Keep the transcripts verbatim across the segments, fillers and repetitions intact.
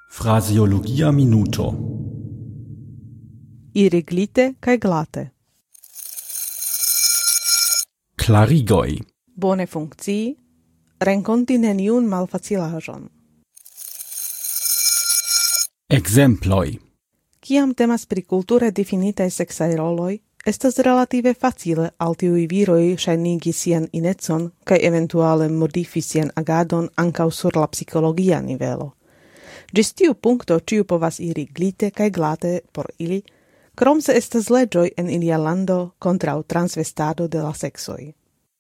Fraseologia minuto. Iriglite kaj glate. Klarigoj. Bone funkcii, renkonti neniun malfacilaĵon. Ekzemploj. Kiam temas pri kulture difinitaj seksaj roloj, estas relative facile al tiuj viroj ŝajnigi sian inecon kaj eventuale modifi sian agadon ankaŭ sur la psikologia nivelo. Ĝis tiu punkto ĉiu povas iri glite kaj glate por ili, krom se estas leĝoj en ilia lando kontraŭ transvestado de la seksoj.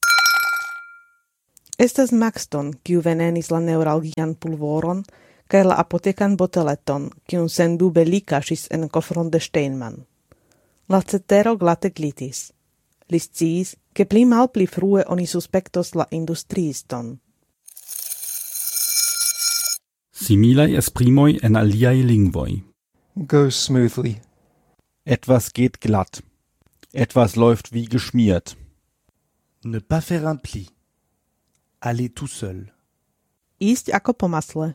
Estas Maxton, kiu venenis la neuralgian pulvoron, kaj la apotekan boteleton, kiun sendube li kaŝis en kofron de Steinmann. La cetero glate glitis. Li sciis, ke pli malpli frue oni suspektos la industriiston. Similaj esprimoj en aliaj lingvoj. Go smoothly. Etwas geht glatt. Etwas läuft wie geschmiert. Ne pas faire un pli. Aller tout seul. Ísť ako po masle.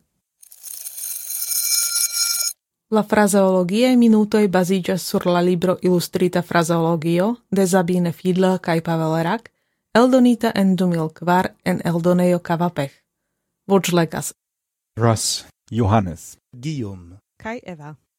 La frazeologiae minutoj baziĝas sur la libro Ilustrita frazeologio de Sabine Fiedler kaj Pavel Rak, eldonita en du mil kvar en eldonejo Kavapech. Voĉlegas Ross, Johannes. Guillaume. kaj Eva.